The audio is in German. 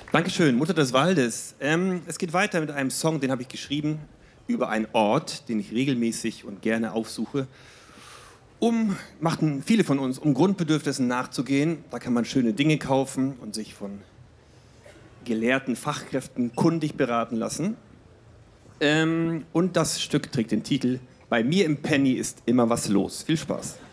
Dankeschön, Mutter des Waldes. Es geht weiter mit einem Song, den habe ich geschrieben über einen Ort, den ich regelmäßig und gerne aufsuche. Machten viele von uns, um Grundbedürfnissen nachzugehen. Da kann man schöne Dinge kaufen und sich von gelehrten Fachkräften kundig beraten lassen. Und das Stück trägt den Titel „Bei mir im Penny ist immer was los". Viel Spaß.